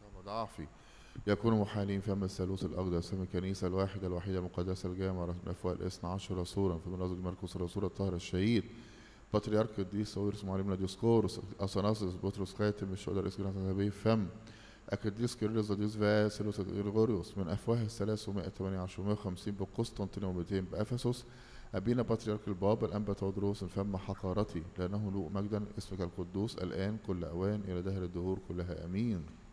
ضعفي يكون محالين فم الثالوث الأقدس فم الكنيسة الواحدة الوحيدة المقدسة الجامعة من أفواه الاثنى عشر رسولا فمن رجل مرقس الرسول الطاهر الشهيد بطريرك القديس ساويرس معلمنا ديوسكورس أثناسيوس بطرس خاتم الشهداء الإسكندر الذهبي فم أكاديس كيرلس ديوس فاسيلوس غريغوريوس من أفواه الثلاث ومائة ثمانية عشر ومائة وخمسين بقسطنطينية ومئتين بأفسس أبينا بطريرك البابا الأنبا تودروس فم حقارتي لأنه له مجدا اسمك القدوس الآن كل أوان إلى دهر الدهور كلها آمين.